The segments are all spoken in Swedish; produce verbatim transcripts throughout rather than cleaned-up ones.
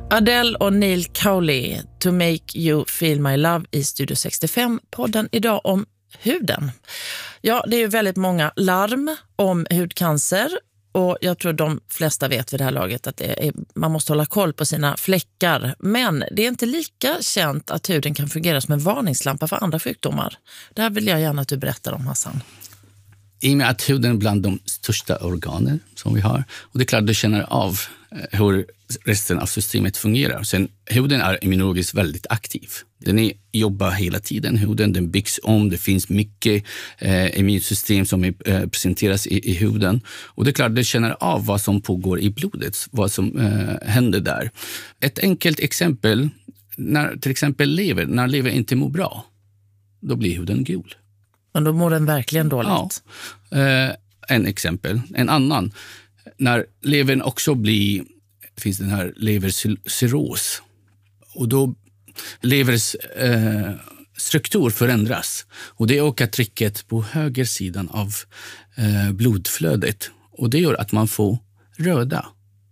Adele och Neil Cowley, To Make You Feel My Love i Studio sextiofem. Podden idag om huden. Ja, det är ju väldigt många larm om hudcancer. Och jag tror de flesta vet vid det här laget att det är, man måste hålla koll på sina fläckar. Men det är inte lika känt att huden kan fungera som en varningslampa för andra sjukdomar. Det här vill jag gärna att du berättar om, Hassan. I och med att huden är bland de största organen som vi har. Och det är klart du känner av hur resten av systemet fungerar. Sen huden är immunologiskt väldigt aktiv. Den är, jobbar hela tiden. Huden den byggs om. Det finns mycket eh, immunsystem som är, eh, presenteras i, i huden. Och det är klart du känner av vad som pågår i blodet. Vad som eh, händer där. Ett enkelt exempel. När till exempel lever. När lever inte mår bra. Då blir huden gul. Men då mår den verkligen dåligt. Ja. Eh, en exempel. En annan. När levern också blir, finns den här levercirros. Och då levers eh, struktur förändras. Och det ökar trycket på höger sidan av eh, blodflödet. Och det gör att man får röda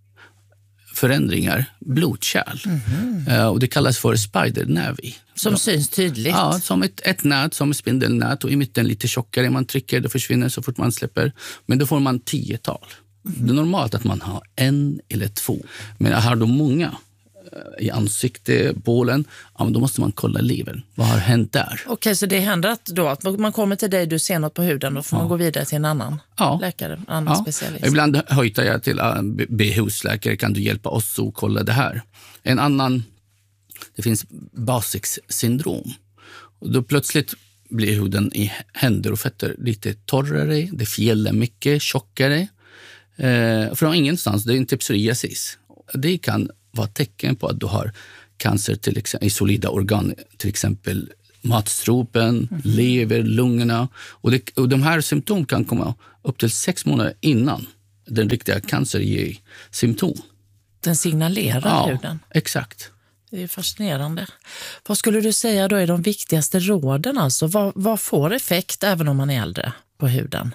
förändringar, blodkärl. Mm-hmm. Uh, och det kallas för spidernervi. Som ja. syns tydligt. Ja, som ett, ett nät, som ett spindelnät. Och i mitten lite tjockare. Man trycker, det försvinner så fort man släpper. Men då får man tiotal. Mm-hmm. Det är normalt att man har en eller två. Men har du många uh, i ansikte, bålen, ja, men då måste man kolla levern. Vad har hänt där? Okej, okay, så det händer att, då, att man kommer till dig, du ser något på huden, då får ja. man gå vidare till en annan ja. läkare, en annan ja. specialist. Ibland höjtar jag till uh, be husläkare, kan du hjälpa oss att kolla det här? En annan, det finns Basics syndrom. Och då plötsligt blir huden i händer och fötter lite torrare, det fjällar mycket, tjockare. Eh, från ingenstans, det är inte psoriasis. Det kan vara tecken på att du har cancer till exempel, i solida organ, till exempel matstropen, mm. lever, lungorna. Och, det, och de här symptom kan komma upp till sex månader innan den riktiga cancer ger symptom. Den signalerar ja, huden? Exakt. Det är fascinerande. Vad skulle du säga då är de viktigaste råden? Alltså? Vad, vad får effekt även om man är äldre på huden?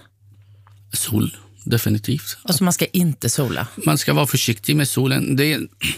Sol. Definitivt. Alltså man ska inte sola? Man ska vara försiktig med solen. Det är,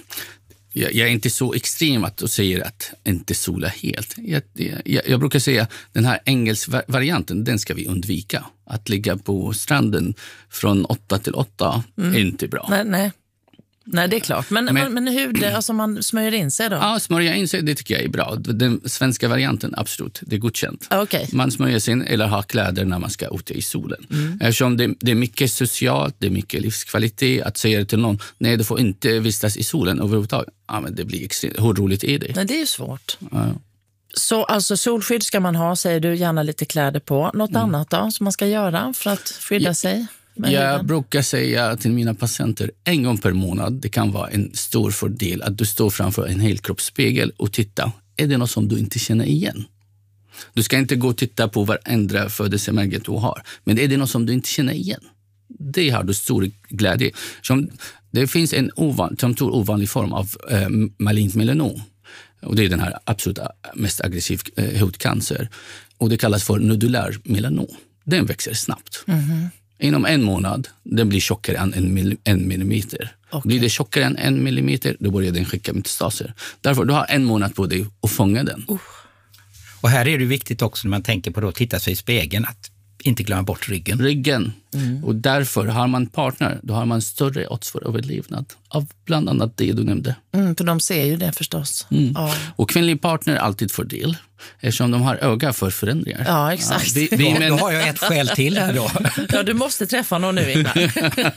jag, jag är inte så extrem att jag säger att inte sola helt. Jag, jag, jag brukar säga den här engelska varianten, den ska vi undvika. Att ligga på stranden från åtta till åtta mm. är inte bra. Nej, nej. Nej, det är klart. Men, men, men hur, alltså man smörjer in sig då? Ja, smörja in sig, det tycker jag är bra. Den svenska varianten, absolut, det är godkänt. Okay. Man smörjer sig in eller har kläder när man ska ute i solen. Mm. Eftersom det, det är mycket socialt, det är mycket livskvalitet. Att säga till någon, nej du får inte vistas i solen överhuvudtaget. Ja, men det blir extremt, hur roligt är det? Nej, det är ju svårt. Ja. Så alltså solskydd ska man ha, säger du, gärna lite kläder på. Något mm. annat då som man ska göra för att skydda ja. sig? Jag brukar säga till mina patienter en gång per månad, det kan vara en stor fördel att du står framför en helkroppsspegel och tittar. Är det något som du inte känner igen? Du ska inte gå och titta på varandra födelsemärken du har. Men är det något som du inte känner igen? Det har du stor glädje. Som, det finns en ovan, som tror ovanlig form av eh, malignt melanom. Och det är den här absolut mest aggressiv eh, hudcancer. Och det kallas för nodulär melanom. Den växer snabbt. Mm-hmm. Inom en månad, den blir tjockare än en, mil, en millimeter. Okay. Blir det tjockare än en millimeter, då börjar den skicka metastaser. Därför, du har en månad på dig att fånga den. Uh. Och här är det viktigt också när man tänker på att titta sig i spegeln, att inte glömma bort ryggen. Ryggen. Mm. Och därför har man partner, då har man större odds för överlevnad. Av bland annat det du nämnde. Mm, för de ser ju det förstås. Mm. Ja. Och kvinnlig partner är alltid fördel. Eftersom de har öga för förändringar. Ja, exakt. Ja, vi, vi, då, men... då har jag ett skäl till här då. Ja, du måste träffa någon nu, Ingmar.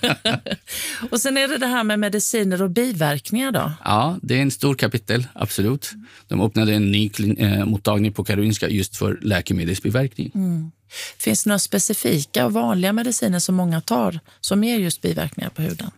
Och sen är det det här med mediciner och biverkningar då? Ja, det är en stor kapitel, absolut. De öppnade en ny äh, mottagning på Karolinska just för läkemedelsbiverkning. Mm. Finns det några specifika och vanliga mediciner som många tar som är just biverkningar på huden?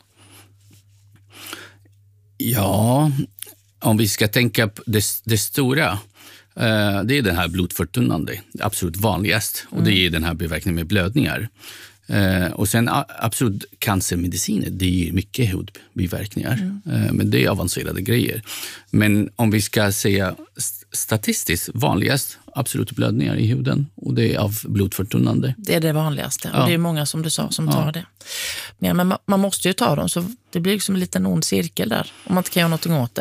Ja, om vi ska tänka på det, det stora, eh, det är den här blodförtunnande, absolut vanligast. Och det är den här biverkningen med blödningar. Eh, och sen absolut cancermediciner, det är ju mycket hudbiverkningar. Mm. Eh, men det är avancerade grejer. Men om vi ska säga statistiskt vanligast, absolut blödningar i huden. Och det är av blodförtunnande. Det är det vanligaste. Ja. Och det är många som du sa som tar ja. det. Men man, man måste ju ta dem, så det blir liksom en liten ond cirkel där. Om man inte kan göra något åt det.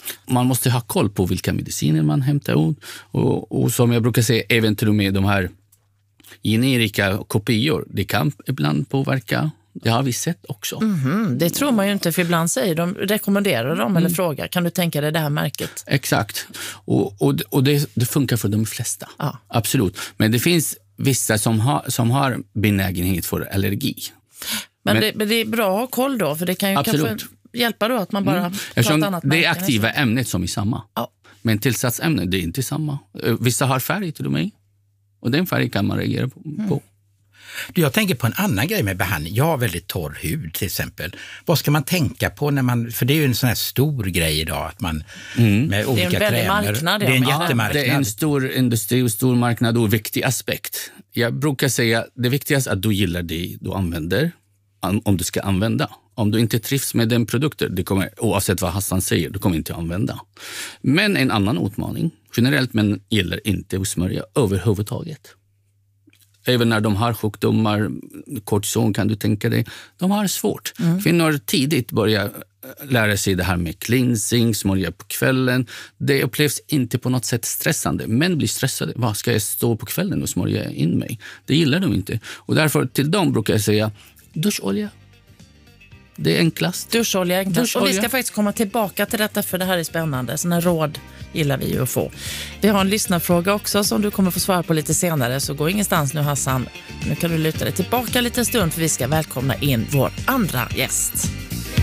Man måste ha koll på vilka mediciner man hämtar ut. Och, och som jag brukar säga, även till och med de här generika kopior, det kan ibland påverka. Det har vi sett också. Mm-hmm. Det tror man ju inte, för ibland säger de, rekommenderar de eller mm. frågar, kan du tänka dig det här märket? Exakt. Och, och, och det, det funkar för de flesta. Ja. Absolut. Men det finns vissa som har, som har benägenhet för allergi. Men, men, det, men det är bra att ha koll då, för det kan ju absolut. kanske hjälpa då att man bara mm. tar ett annat märke. Det är märke, aktiva nästan. ämnet som är samma. Ja. Men tillsatsämnet, det är inte samma. Vissa har färg till och med. Och den färg kan man reagera på. Mm. Jag tänker på en annan grej med behandling. Jag har väldigt torr hud till exempel. Vad ska man tänka på när man, för det är ju en sån här stor grej idag att man mm. med olika krämer. Det är en väldig marknad. Det är en ja, jättemarknad. Det är en stor industri och stor marknad och viktig aspekt. Jag brukar säga det viktigaste är att du gillar det du använder, om du ska använda. Om du inte trivs med den produkten, det kommer, oavsett vad Hassan säger, du kommer inte att använda. Men en annan utmaning, generellt men gäller inte att smörja överhuvudtaget. Även när de har sjukdomar, kortison kan du tänka dig, de har svårt. Mm. Kvinnor tidigt börjar lära sig det här med cleansing, smörja på kvällen. Det upplevs inte på något sätt stressande. Män blir stressade. Vad ska jag stå på kvällen och smörja in mig? Det gillar de inte. Och därför till dem brukar jag säga duscholja. Det är enklast. Duscholja är enklast. Duscholja. Och vi ska faktiskt komma tillbaka till detta, för det här är spännande. Såna råd gillar vi ju att få. Vi har en lyssnarfråga också som du kommer få svara på lite senare. Så gå ingenstans nu, Hassan. Nu kan du luta dig tillbaka lite stund, för vi ska välkomna in vår andra gäst.